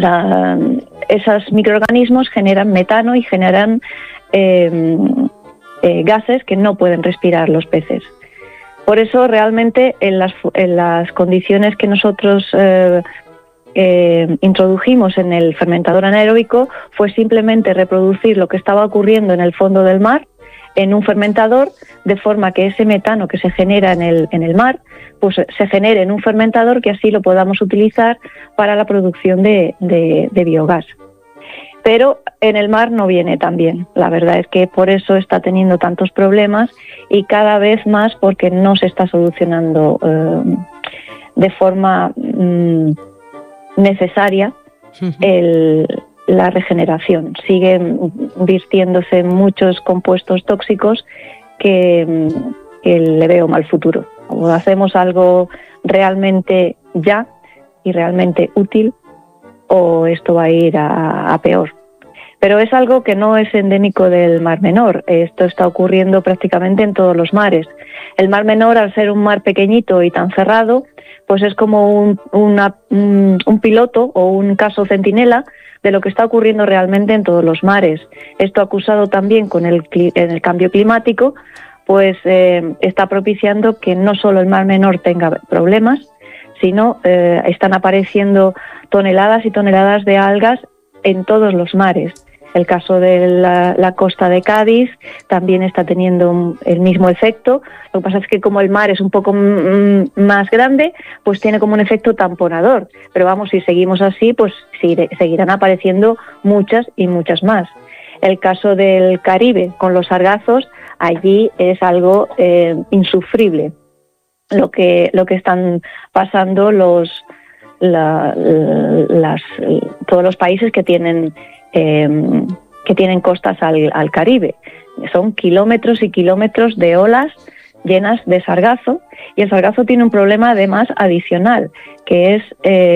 esos microorganismos generan metano y generan gases que no pueden respirar los peces. Por eso realmente en las condiciones que nosotros introdujimos en el fermentador anaeróbico fue simplemente reproducir lo que estaba ocurriendo en el fondo del mar en un fermentador, de forma que ese metano que se genera en el mar pues se genere en un fermentador, que así lo podamos utilizar para la producción de biogás. Pero en el mar no viene tan bien. La verdad es que por eso está teniendo tantos problemas, y cada vez más porque no se está solucionando de forma necesaria la regeneración. Siguen virtiéndose muchos compuestos tóxicos que le veo mal futuro. O hacemos algo realmente ya y realmente útil, o esto va a ir a peor. Pero es algo que no es endémico del Mar Menor. Esto está ocurriendo prácticamente en todos los mares. El Mar Menor, al ser un mar pequeñito y tan cerrado, pues es como un piloto o un caso centinela de lo que está ocurriendo realmente en todos los mares. Esto, acusado también con el cambio climático, pues está propiciando que no solo el Mar Menor tenga problemas, sino están apareciendo toneladas y toneladas de algas en todos los mares. El caso de la costa de Cádiz también está teniendo el mismo efecto. Lo que pasa es que como el mar es un poco más grande, pues tiene como un efecto tamponador. Pero vamos, si seguimos así, pues seguirán apareciendo muchas y muchas más. El caso del Caribe con los sargazos, allí es algo insufrible lo que están pasando todos los países que tienen costas al Caribe. Son kilómetros y kilómetros de olas llenas de sargazo, y el sargazo tiene un problema además adicional, que es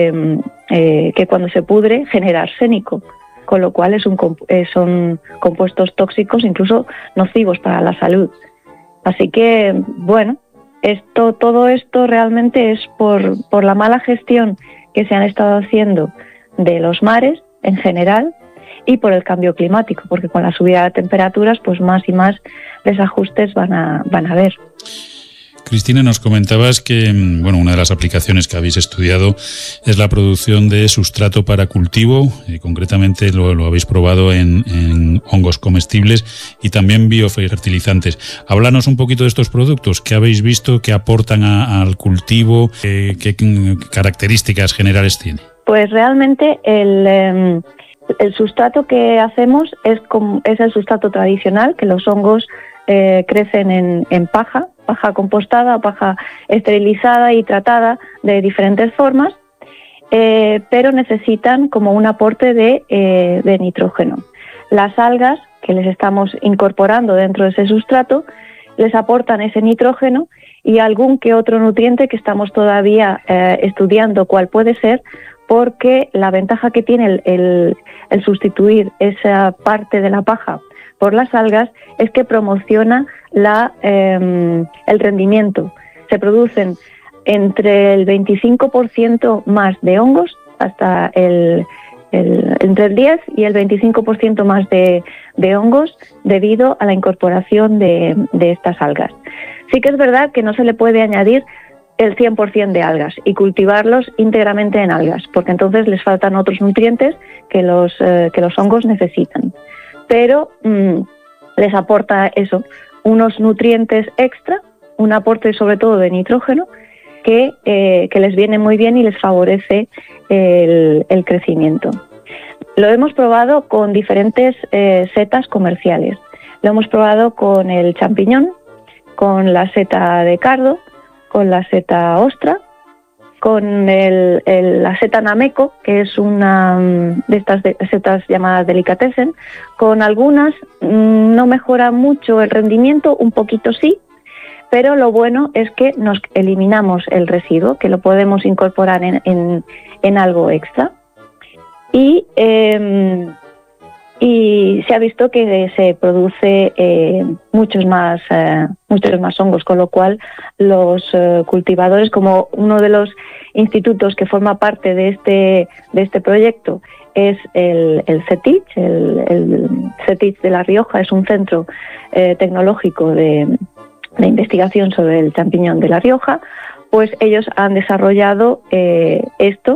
que cuando se pudre genera arsénico, con lo cual son compuestos tóxicos, incluso nocivos para la salud. Así que, bueno, todo esto realmente es por la mala gestión que se han estado haciendo de los mares en general, y por el cambio climático, porque con la subida de temperaturas, pues más y más desajustes van a haber. Cristina, nos comentabas que una de las aplicaciones que habéis estudiado es la producción de sustrato para cultivo, y concretamente lo habéis probado en hongos comestibles y también biofertilizantes. Háblanos un poquito de estos productos, qué habéis visto, qué aportan al cultivo, qué características generales tiene. Pues realmente el sustrato que hacemos es el sustrato tradicional, que los hongos crecen en paja compostada o paja esterilizada y tratada de diferentes formas, pero necesitan como un aporte de nitrógeno. Las algas que les estamos incorporando dentro de ese sustrato les aportan ese nitrógeno y algún que otro nutriente que estamos todavía estudiando cuál puede ser, porque la ventaja que tiene el sustituir esa parte de la paja por las algas es que promociona el rendimiento. Se producen entre el 25% más de hongos, hasta entre el 10 y el 25% más de hongos, debido a la incorporación de estas algas. Sí que es verdad que no se le puede añadir el 100% de algas y cultivarlos íntegramente en algas, porque entonces les faltan otros nutrientes que los hongos necesitan. Pero les aporta eso, unos nutrientes extra, un aporte sobre todo de nitrógeno, que les viene muy bien y les favorece el crecimiento. Lo hemos probado con diferentes setas comerciales. Lo hemos probado con el champiñón, con la seta de cardo, con la seta ostra, con la seta nameco, que es una de estas setas llamadas delicatessen. Con algunas no mejora mucho el rendimiento, un poquito sí, pero lo bueno es que nos eliminamos el residuo, que lo podemos incorporar en algo extra. Y y se ha visto que se produce muchos más hongos, con lo cual los cultivadores, como uno de los institutos que forma parte de este proyecto es el CETICH, el CETICH de La Rioja, es un centro tecnológico de investigación sobre el champiñón de La Rioja, pues ellos han desarrollado esto